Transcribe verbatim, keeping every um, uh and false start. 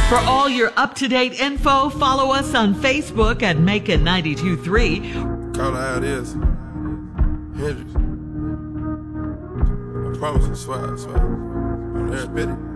For all your up-to-date info, follow us on Facebook at Macon ninety-two point three. Call it how it is. Hendrix. I promise I swear, I swear. On every bit.